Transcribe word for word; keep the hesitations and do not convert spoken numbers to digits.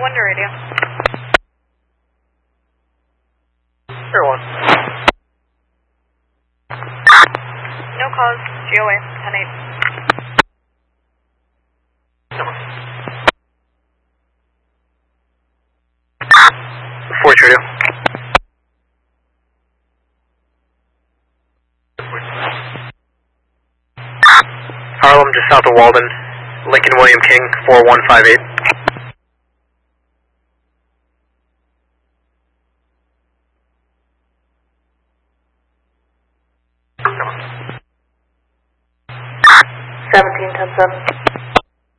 one to radio. Air one. No calls, G O A, ten eight. Forge radio. Harlem, just south of Walden. Lincoln William King, four one five eight. seventeen ten seven.